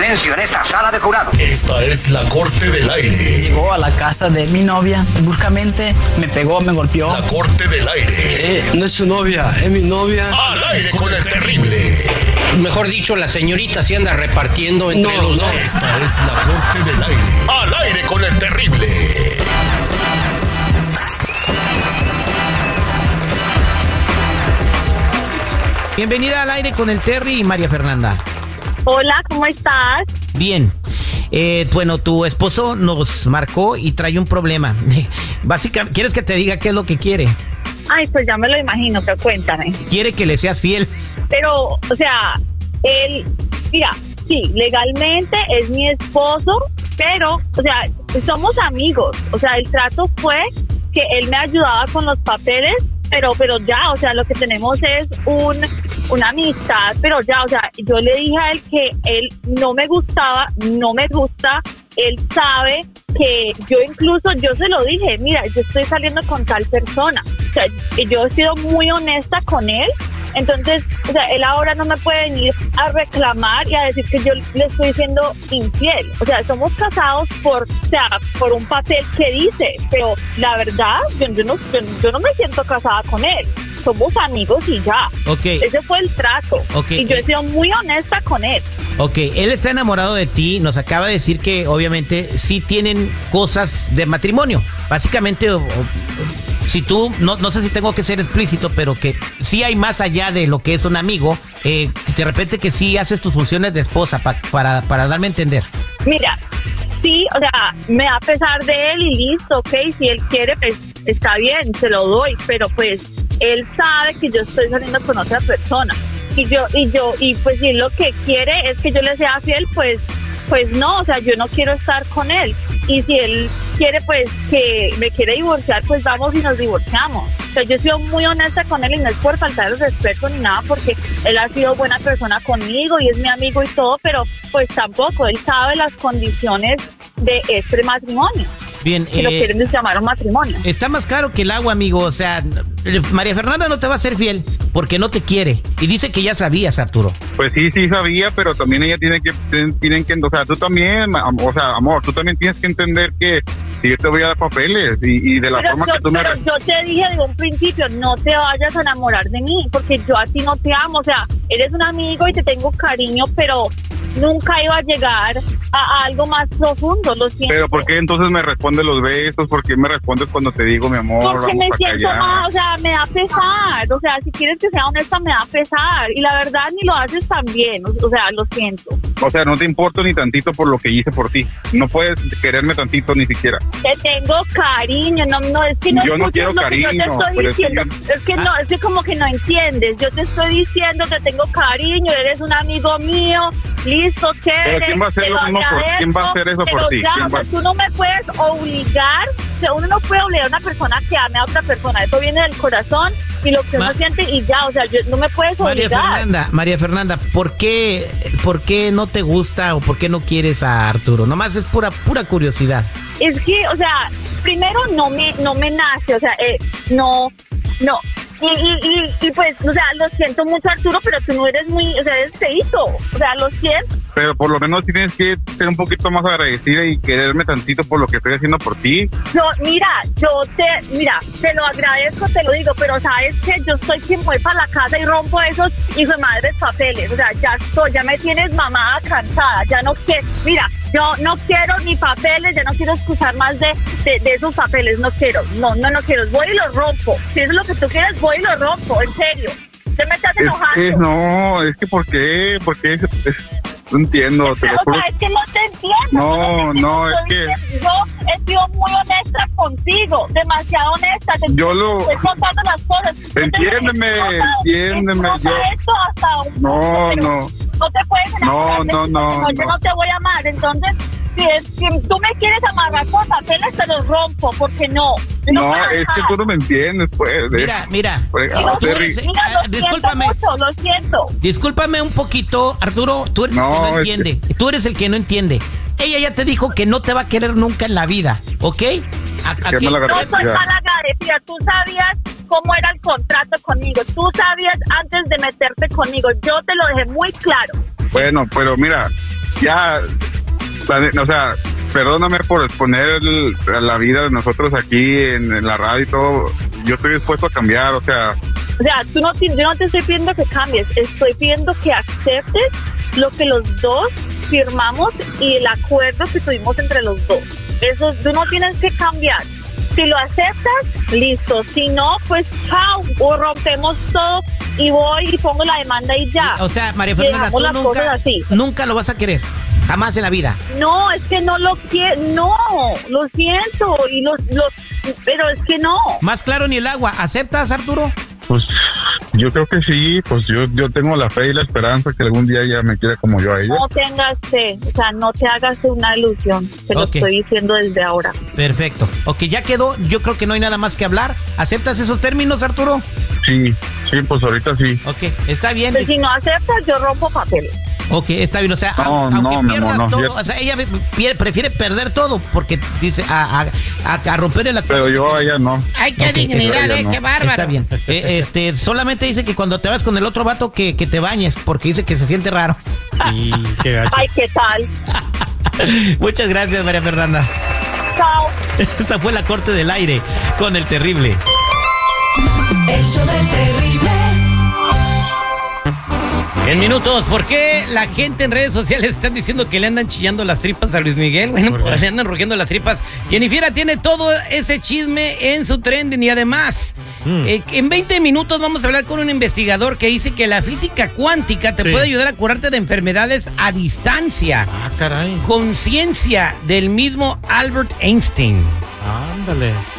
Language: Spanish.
silencio en esta sala de jurado. Esta es la Corte del Aire. Llegó a la casa de mi novia, bruscamente me pegó, me golpeó. La Corte del Aire. No es su novia, es mi novia. Al aire con el terrible. Mejor dicho, la señorita se anda repartiendo entre los dos. Esta es la Corte del Aire. Al aire con el terrible. Bienvenida al aire con el Terry y María Fernanda. Hola, ¿cómo estás? Bien. Bueno, tu esposo nos marcó y trae un problema. Básicamente, ¿quieres que te diga qué es lo que quiere? Ay, pues ya me lo imagino, pero cuéntame. Quiere que le seas fiel. Pero, o sea, él, mira, sí, legalmente es mi esposo, pero, o sea, somos amigos. O sea, el trato fue que él me ayudaba con los papeles, pero ya, o sea, lo que tenemos es una amistad, pero ya, o sea, yo le dije a él que él no me gustaba, no me gusta, él sabe que yo se lo dije, mira, yo estoy saliendo con tal persona, o sea, yo he sido muy honesta con él. Entonces, o sea, él ahora no me puede venir a reclamar y a decir que yo le estoy siendo infiel. O sea, somos casados por un papel que dice, pero la verdad, yo no me siento casada con él. Somos amigos y ya. Okay. Ese fue el trato. Okay. Y yo he sido muy honesta con él. Ok, él está enamorado de ti, nos acaba de decir que obviamente sí tienen cosas de matrimonio. Básicamente, si tú, no sé si tengo que ser explícito, pero que sí hay más allá de lo que es un amigo, de repente que sí haces tus funciones de esposa para darme a entender. Mira, sí, o sea, me da pesar de él y listo, ok, si él quiere, pues está bien, se lo doy, pero pues él sabe que yo estoy saliendo con otra persona. Y pues si él lo que quiere es que yo le sea fiel, pues no, o sea, yo no quiero estar con él. Y si él quiere, pues, que me quiere divorciar, pues vamos y nos divorciamos. O sea, yo he sido muy honesta con él y no es por faltar el respeto ni nada, porque él ha sido buena persona conmigo y es mi amigo y todo, pero pues tampoco, él sabe las condiciones de este matrimonio. Bien, que lo quieren llamar un matrimonio. Está más claro que el agua, amigo. O sea, María Fernanda no te va a ser fiel porque no te quiere. Y dice que ya sabías, Arturo. Pues sí sabía, pero también ella tienen que, o sea, tú también, o sea, amor, tú también tienes que entender que si yo te voy a dar papeles y de la forma que tú me... Pero yo te dije desde un principio, no te vayas a enamorar de mí, porque yo a ti no te amo. O sea, eres un amigo y te tengo cariño, pero nunca iba a llegar a algo más profundo, lo siento. Pero ¿por qué entonces me respondes los besos? ¿Por qué me respondes cuando te digo, mi amor, porque vamos me para siento allá? más, o sea, me da pesar, o sea, si quieres que sea honesta, me da pesar, y la verdad ni lo haces tan bien, o sea, lo siento. O sea, no te importo ni tantito por lo que hice por ti, no puedes quererme tantito ni siquiera. Te tengo cariño, no, es que no yo no escuchas quiero lo que cariño, yo te estoy pero diciendo, es que como que no entiendes, yo te estoy diciendo que tengo cariño, eres un amigo mío, listo, chévere. Pero ¿quién va a hacer lo mismo quién va a hacer eso por ti? Ya, o sea, tú no me puedes obligar, o sea, uno no puede obligar a una persona que ame a otra persona, eso viene del corazón y lo que uno siente y ya, o sea, no me puedes obligar. María Fernanda, ¿por qué no te gusta o por qué no quieres a Arturo? Nomás es pura curiosidad. Es que, o sea, primero no me nace, o sea, no. Y pues, o sea, lo siento mucho, Arturo, pero tú no eres muy, o sea, eres feíto, o sea, lo siento. Pero por lo menos tienes que ser un poquito más agradecida y quererme tantito por lo que estoy haciendo por ti. Mira, te lo agradezco, te lo digo, pero sabes que yo estoy quien voy para la casa y rompo esos hijos de madres papeles, o sea, ya me tienes mamada cansada, ya no quiero, mira, yo no quiero ni papeles, ya no quiero escuchar más de esos papeles, no quiero, no quiero, voy y los rompo, si eso es lo que tú quieres, voy y los rompo, en serio, te me estás enojando. No, es que ¿por qué? Porque no entiendo, te lo juro. O sea, es que no te entiendo. No, es que... Yo he sido muy honesta contigo, demasiado honesta. Estoy contando las cosas. Entiéndeme. No te puedes enamorar. No. Yo no te voy a amar, entonces... Si tú me quieres amarrar con papeles, te los rompo, porque no. No, es que tú no me entiendes, pues. Mira. Discúlpame. Lo siento. Discúlpame un poquito, Arturo. Tú eres el que no entiende. Tú eres el que no entiende. Ella ya te dijo que no te va a querer nunca en la vida, ¿ok? No soy malagradecida. Tú sabías cómo era el contrato conmigo. Tú sabías antes de meterte conmigo. Yo te lo dejé muy claro. Bueno, pero mira... ya, o sea, perdóname por exponer la vida de nosotros aquí en la radio y todo. Yo estoy dispuesto a cambiar, o sea, yo no te estoy pidiendo que cambies, estoy pidiendo que aceptes lo que los dos firmamos y el acuerdo que tuvimos entre los dos. Eso tú no tienes que cambiar. Si lo aceptas, listo. Si no, pues chao, o rompemos todo y voy y pongo la demanda y ya. O sea, María Fernanda, tú nunca lo vas a querer. Jamás en la vida. No, es que no lo quiero. No, lo siento. Pero es que no. Más claro ni el agua. ¿Aceptas, Arturo? Pues yo creo que sí, pues yo tengo la fe y la esperanza que algún día ella me quiera como yo a ella. No tengas fe, o sea, no te hagas una ilusión, te lo estoy diciendo desde ahora. Perfecto, ok, ya quedó, yo creo que no hay nada más que hablar. ¿Aceptas esos términos, Arturo? Sí, pues ahorita sí. Ok, está bien. Pero si no aceptas, yo rompo papeles. Ok, está bien, o sea, aunque pierdas todo, o sea, ella prefiere perder todo porque dice a romper el acuerdo. Pero yo a ella no. Ay, qué dignidad, qué bárbaro. Está bien. Solamente dice que cuando te vas con el otro vato que te bañes, porque dice que se siente raro. Sí, qué gacho. Ay, ¿qué tal? Muchas gracias, María Fernanda. Chao. Esta fue la Corte del Aire con el Terrible. El show del Terrible. En minutos, ¿por qué la gente en redes sociales están diciendo que le andan chillando las tripas a Luis Miguel? Bueno, pues le andan rugiendo las tripas. Jennifer tiene todo ese chisme en su trending y además, en 20 minutos vamos a hablar con un investigador que dice que la física cuántica te puede ayudar a curarte de enfermedades a distancia. Ah, caray. Con ciencia del mismo Albert Einstein. Ándale.